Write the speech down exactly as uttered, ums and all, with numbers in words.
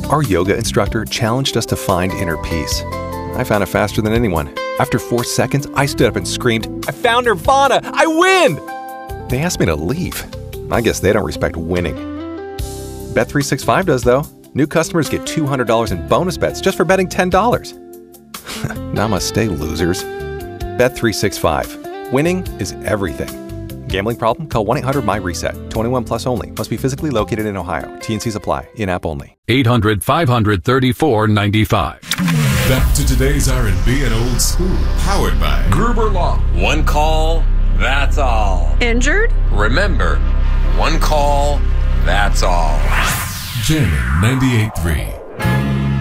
Our yoga instructor challenged us to find inner peace. I found it faster than anyone. After four seconds, I stood up and screamed, "I found Nirvana! I win!" They asked me to leave. I guess they don't respect winning. Bet three sixty-five does, though. New customers get two hundred dollars in bonus bets just for betting ten dollars. Namaste, losers. Bet three sixty-five. Winning is everything. Gambling problem? Call one eight hundred M Y RESET. twenty-one plus only. Must be physically located in Ohio. T and Cs apply. In-app only. eight hundred five hundred thirty-four ninety-five. Back to today's R and B and old school. Powered by Gruber Law. One call, that's all. Injured? Remember, one call, that's all. Jamming ninety-eight point three.